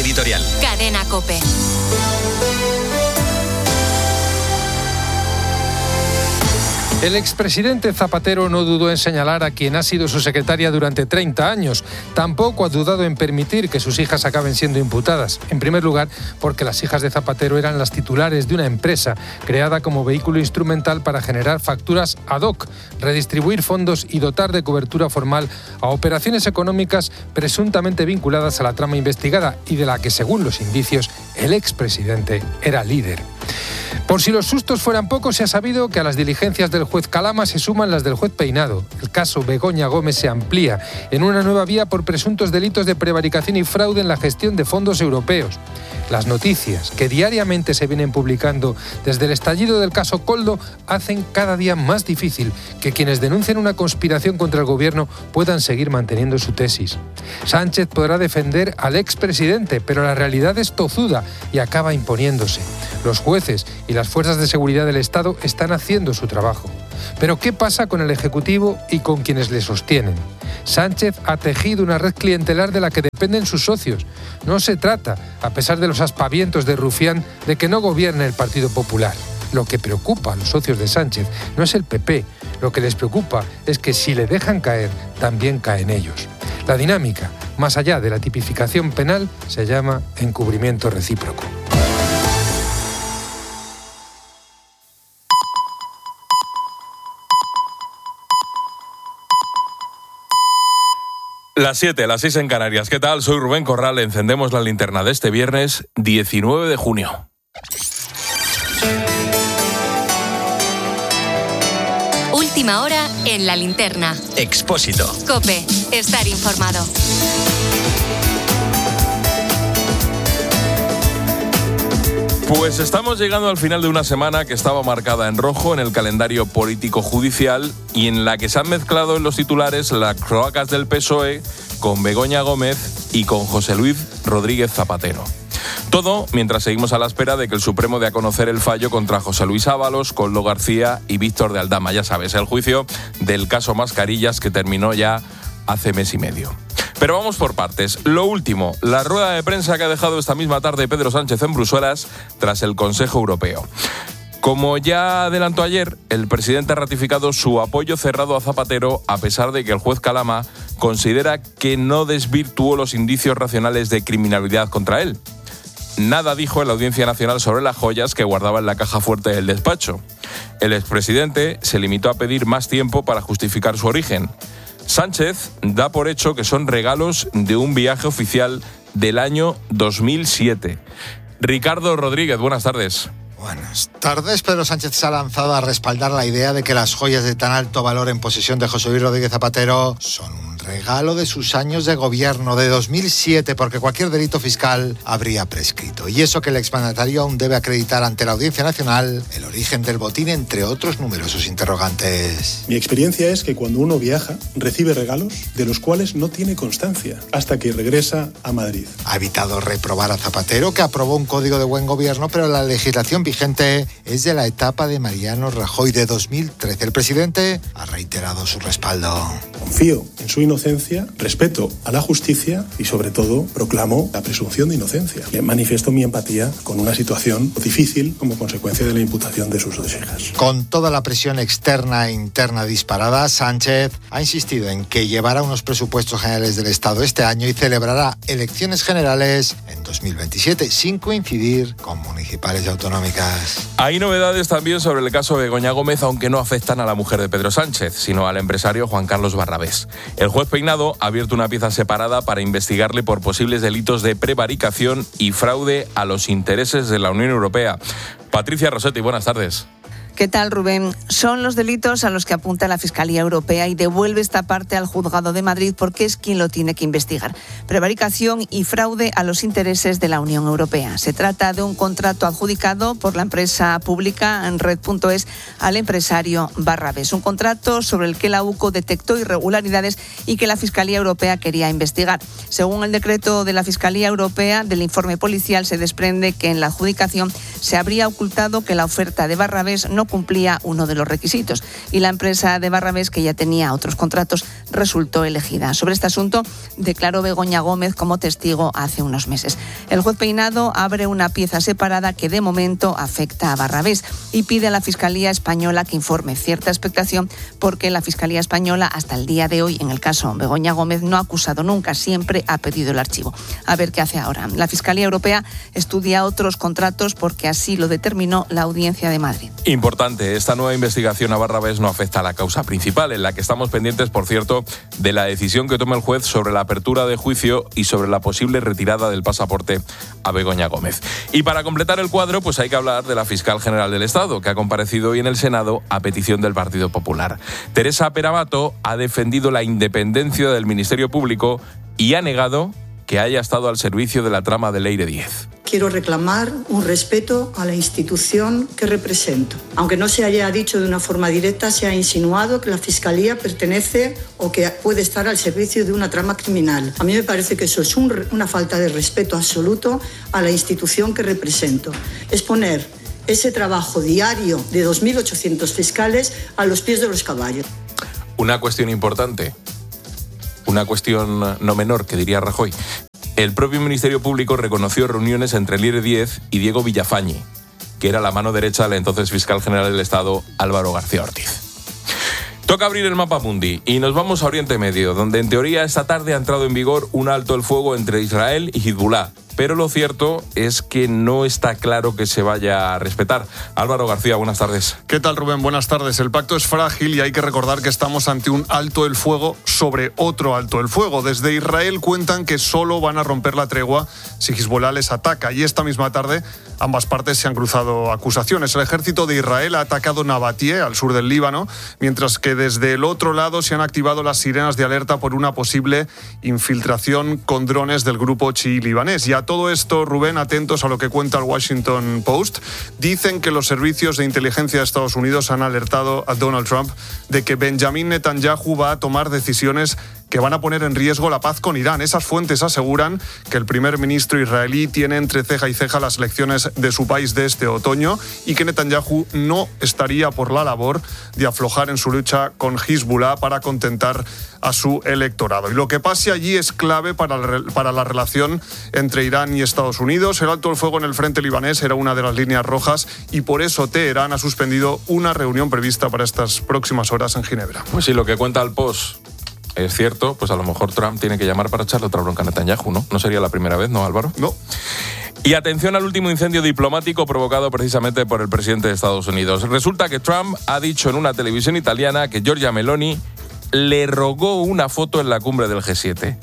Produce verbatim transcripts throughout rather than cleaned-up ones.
editorial. Cadena COPE. El expresidente Zapatero no dudó en señalar a quien ha sido su secretaria durante treinta años. Tampoco ha dudado en permitir que sus hijas acaben siendo imputadas. En primer lugar, porque las hijas de Zapatero eran las titulares de una empresa creada como vehículo instrumental para generar facturas ad hoc, redistribuir fondos y dotar de cobertura formal a operaciones económicas presuntamente vinculadas a la trama investigada y de la que, según los indicios, el expresidente era líder. Por si los sustos fueran pocos, se ha sabido que a las diligencias del juez Calama se suman las del juez Peinado. El caso Begoña Gómez se amplía en una nueva vía por presuntos delitos de prevaricación y fraude en la gestión de fondos europeos. Las noticias que diariamente se vienen publicando desde el estallido del caso Koldo hacen cada día más difícil que quienes denuncian una conspiración contra el gobierno puedan seguir manteniendo su tesis. Sánchez podrá defender al expresidente, pero la realidad es tozuda y acaba imponiéndose. Los jueces y las fuerzas de seguridad del Estado están haciendo su trabajo. Pero ¿qué pasa con el Ejecutivo y con quienes le sostienen? Sánchez ha tejido una red clientelar de la que dependen sus socios. No se trata, a pesar de los aspavientos de Rufián, de que no gobierne el Partido Popular. Lo que preocupa a los socios de Sánchez no es el P P. Lo que les preocupa es que si le dejan caer, también caen ellos. La dinámica, más allá de la tipificación penal, se llama encubrimiento recíproco. Las siete, las seis en Canarias. ¿Qué tal? Soy Rubén Corral. Encendemos la linterna de este viernes diecinueve de junio. Última hora en la linterna. Expósito. COPE. Estar informado. Pues estamos llegando al final de una semana que estaba marcada en rojo en el calendario político-judicial y en la que se han mezclado en los titulares las cloacas del P S O E con Begoña Gómez y con José Luis Rodríguez Zapatero. Todo mientras seguimos a la espera de que el Supremo dé a conocer el fallo contra José Luis Ábalos, Koldo García y Víctor de Aldama. Ya sabes, el juicio del caso Mascarillas que terminó ya hace mes y medio. Pero vamos por partes. Lo último, la rueda de prensa que ha dejado esta misma tarde Pedro Sánchez en Bruselas tras el Consejo Europeo. Como ya adelantó ayer, el presidente ha ratificado su apoyo cerrado a Zapatero a pesar de que el juez Calama considera que no desvirtuó los indicios racionales de criminalidad contra él. Nada dijo en la Audiencia Nacional sobre las joyas que guardaba en la caja fuerte del despacho. El expresidente se limitó a pedir más tiempo para justificar su origen. Sánchez da por hecho que son regalos de un viaje oficial del año dos mil siete. Ricardo Rodríguez, buenas tardes. Buenas tardes. Pedro Sánchez se ha lanzado a respaldar la idea de que las joyas de tan alto valor en posesión de José Luis Rodríguez Zapatero son un regalo de sus años de gobierno de dos mil siete, porque cualquier delito fiscal habría prescrito. Y eso que el exmandatario aún debe acreditar ante la Audiencia Nacional el origen del botín, entre otros numerosos interrogantes. Mi experiencia es que cuando uno viaja, recibe regalos de los cuales no tiene constancia hasta que regresa a Madrid. Ha evitado reprobar a Zapatero, que aprobó un código de buen gobierno, pero la legislación vigente es de la etapa de Mariano Rajoy de dos mil trece. El presidente ha reiterado su respaldo. Confío en su inocencia, respeto a la justicia y, sobre todo, proclamo la presunción de inocencia. Manifiesto mi empatía con una situación difícil como consecuencia de la imputación de sus dos hijas. Con toda la presión externa e interna disparada, Sánchez ha insistido en que llevará unos presupuestos generales del Estado este año y celebrará elecciones generales en dos mil veintisiete, sin coincidir con municipales y autonómicas. Hay novedades también sobre el caso de Begoña Gómez, aunque no afectan a la mujer de Pedro Sánchez, sino al empresario Juan Carlos Barrabés. El juez Peinado ha abierto una pieza separada para investigarle por posibles delitos de prevaricación y fraude a los intereses de la Unión Europea. Patricia Rossetti, buenas tardes. ¿Qué tal, Rubén? Son los delitos a los que apunta la Fiscalía Europea y devuelve esta parte al Juzgado de Madrid porque es quien lo tiene que investigar. Prevaricación y fraude a los intereses de la Unión Europea. Se trata de un contrato adjudicado por la empresa pública en red punto es al empresario Barrabés. Un contrato sobre el que la U C O detectó irregularidades y que la Fiscalía Europea quería investigar. Según el decreto de la Fiscalía Europea, del informe policial se desprende que en la adjudicación se habría ocultado que la oferta de Barrabés no cumplía uno de los requisitos y la empresa de Barrabés, que ya tenía otros contratos, resultó elegida. Sobre este asunto declaró Begoña Gómez como testigo hace unos meses. El juez Peinado abre una pieza separada que de momento afecta a Barrabés y pide a la Fiscalía Española que informe cierta expectación porque la Fiscalía Española hasta el día de hoy, en el caso Begoña Gómez, no ha acusado nunca, siempre ha pedido el archivo. A ver qué hace ahora. La Fiscalía Europea estudia otros contratos porque así lo determinó la Audiencia de Madrid. Importante, esta nueva investigación a Barrabés no afecta a la causa principal, en la que estamos pendientes, por cierto, de la decisión que tome el juez sobre la apertura de juicio y sobre la posible retirada del pasaporte a Begoña Gómez. Y para completar el cuadro, pues hay que hablar de la fiscal general del Estado, que ha comparecido hoy en el Senado a petición del Partido Popular. Teresa Peramato ha defendido la independencia del Ministerio Público y ha negado que haya estado al servicio de la trama de Leire diez. Quiero reclamar un respeto a la institución que represento. Aunque no se haya dicho de una forma directa, se ha insinuado que la Fiscalía pertenece o que puede estar al servicio de una trama criminal. A mí me parece que eso es un, una falta de respeto absoluto a la institución que represento. Es poner ese trabajo diario de dos mil ochocientos fiscales a los pies de los caballos. Una cuestión importante. Una cuestión no menor, que diría Rajoy. El propio Ministerio Público reconoció reuniones entre Leire diez y Diego Villafañe, que era la mano derecha del entonces fiscal general del Estado, Álvaro García Ortiz. Toca abrir el mapa mundi y nos vamos a Oriente Medio, donde en teoría esta tarde ha entrado en vigor un alto el fuego entre Israel y Hezbolá. Pero lo cierto es que no está claro que se vaya a respetar. Álvaro García, buenas tardes. ¿Qué tal, Rubén? Buenas tardes. El pacto es frágil y hay que recordar que estamos ante un alto el fuego sobre otro alto el fuego. Desde Israel cuentan que solo van a romper la tregua si Hezbolá les ataca. Y esta misma tarde ambas partes se han cruzado acusaciones. El ejército de Israel ha atacado Nabatie, al sur del Líbano, mientras que desde el otro lado se han activado las sirenas de alerta por una posible infiltración con drones del grupo chií libanés. Y a todo esto, Rubén, atentos a lo que cuenta el Washington Post. Dicen que los servicios de inteligencia de Estados Unidos han alertado a Donald Trump de que Benjamin Netanyahu va a tomar decisiones que van a poner en riesgo la paz con Irán. Esas fuentes aseguran que el primer ministro israelí tiene entre ceja y ceja las elecciones de su país de este otoño y que Netanyahu no estaría por la labor de aflojar en su lucha con Hezbolá para contentar a su electorado. Y lo que pase allí es clave para, para la relación entre Irán y Estados Unidos. El alto el fuego en el frente libanés era una de las líneas rojas y por eso Teherán ha suspendido una reunión prevista para estas próximas horas en Ginebra. Pues sí, lo que cuenta el Post es cierto, pues a lo mejor Trump tiene que llamar para echarle otra bronca a Netanyahu, ¿no? No sería la primera vez, ¿no, Álvaro? No. Y atención al último incendio diplomático provocado precisamente por el presidente de Estados Unidos. Resulta que Trump ha dicho en una televisión italiana que Giorgia Meloni le rogó una foto en la cumbre del G siete.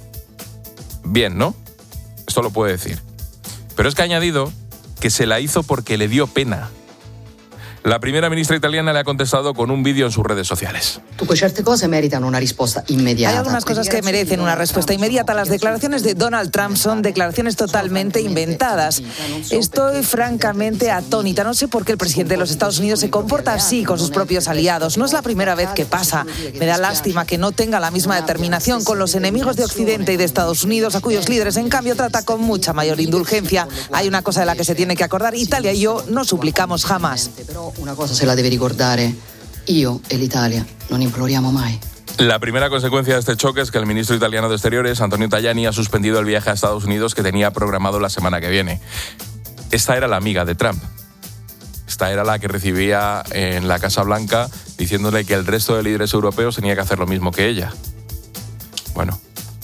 Bien, ¿no? Esto lo puede decir. Pero es que ha añadido que se la hizo porque le dio pena. La primera ministra italiana le ha contestado con un vídeo en sus redes sociales. Certe cose meritan una respuesta inmediata. Hay algunas cosas que merecen una respuesta inmediata. Las declaraciones de Donald Trump son declaraciones totalmente inventadas. Estoy francamente atónita. No sé por qué el presidente de los Estados Unidos se comporta así con sus propios aliados. No es la primera vez que pasa. Me da lástima que no tenga la misma determinación con los enemigos de Occidente y de Estados Unidos, a cuyos líderes, en cambio, trata con mucha mayor indulgencia. Hay una cosa de la que se tiene que acordar. Italia y yo no suplicamos jamás. Una cosa se la debe ricordare, io e l'Italia non imploriamo mai. La primera consecuencia de este choque es que el ministro italiano de Exteriores, Antonio Tajani, ha suspendido el viaje a Estados Unidos que tenía programado la semana que viene. Esta era la amiga de Trump. Esta era la que recibía en la Casa Blanca diciéndole que el resto de líderes europeos tenía que hacer lo mismo que ella. Bueno,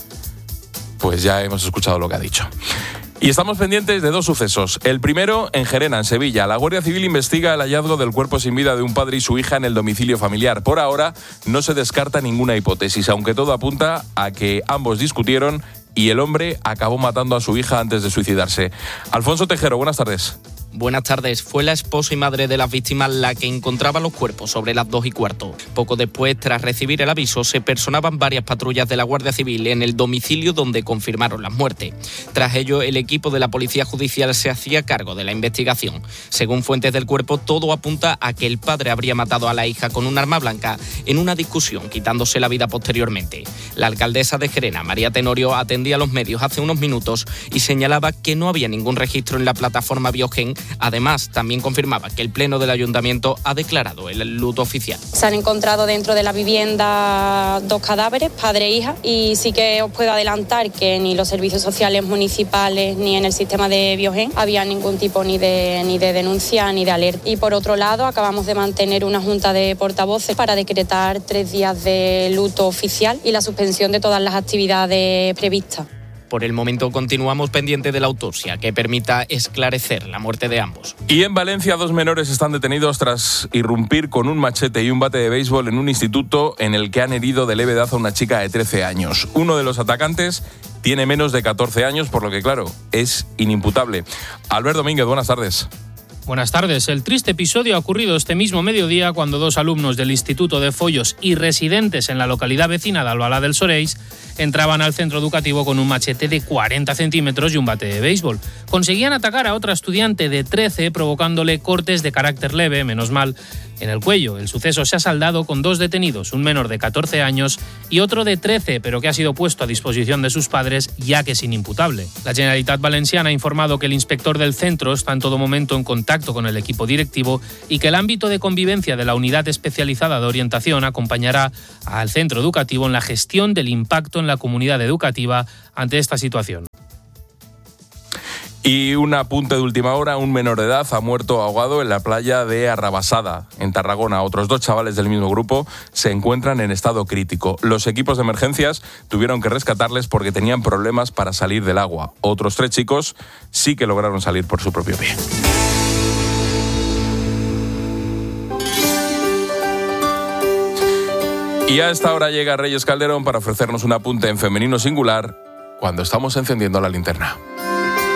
pues ya hemos escuchado lo que ha dicho. Y estamos pendientes de dos sucesos. El primero, en Gerena, en Sevilla. La Guardia Civil investiga el hallazgo del cuerpo sin vida de un padre y su hija en el domicilio familiar. Por ahora, no se descarta ninguna hipótesis, aunque todo apunta a que ambos discutieron y el hombre acabó matando a su hija antes de suicidarse. Alfonso Tejero, buenas tardes. Buenas tardes. Fue la esposa y madre de las víctimas la que encontraba los cuerpos sobre las dos y cuarto. Poco después, tras recibir el aviso, se personaban varias patrullas de la Guardia Civil en el domicilio donde confirmaron las muertes. Tras ello, el equipo de la Policía Judicial se hacía cargo de la investigación. Según fuentes del cuerpo, todo apunta a que el padre habría matado a la hija con un arma blanca en una discusión, quitándose la vida posteriormente. La alcaldesa de Gerena, María Tenorio, atendía a los medios hace unos minutos y señalaba que no había ningún registro en la plataforma Biogen Además, también confirmaba que el Pleno del Ayuntamiento ha declarado el luto oficial. Se han encontrado dentro de la vivienda dos cadáveres, padre e hija, y sí que os puedo adelantar que ni los servicios sociales municipales ni en el sistema de Biogen había ningún tipo ni de, ni de denuncia ni de alerta. Y por otro lado, acabamos de mantener una junta de portavoces para decretar tres días de luto oficial y la suspensión de todas las actividades previstas. Por el momento continuamos pendiente de la autopsia que permita esclarecer la muerte de ambos. Y en Valencia dos menores están detenidos tras irrumpir con un machete y un bate de béisbol en un instituto en el que han herido de levedad a una chica de trece años. Uno de los atacantes tiene menos de catorce años, por lo que claro, es inimputable. Albert Domínguez, buenas tardes. Buenas tardes. El triste episodio ha ocurrido este mismo mediodía cuando dos alumnos del Instituto de Follos y residentes en la localidad vecina de Albalá del Soreis entraban al centro educativo con un machete de cuarenta centímetros y un bate de béisbol. Conseguían atacar a otra estudiante de trece provocándole cortes de carácter leve, menos mal, en el cuello. El suceso se ha saldado con dos detenidos, un menor de catorce años y otro de trece, pero que ha sido puesto a disposición de sus padres ya que es inimputable. La Generalitat Valenciana ha informado que el inspector del centro está en todo momento en contacto con el equipo directivo y que el ámbito de convivencia de la unidad especializada de orientación acompañará al centro educativo en la gestión del impacto en la comunidad educativa ante esta situación. Y un apunte de última hora, un menor de edad ha muerto ahogado en la playa de Arrabasada, en Tarragona. Otros dos chavales del mismo grupo se encuentran en estado crítico. Los equipos de emergencias tuvieron que rescatarles porque tenían problemas para salir del agua. Otros tres chicos sí que lograron salir por su propio pie. Y a esta hora llega Reyes Calderón para ofrecernos un apunte en femenino singular cuando estamos encendiendo la linterna.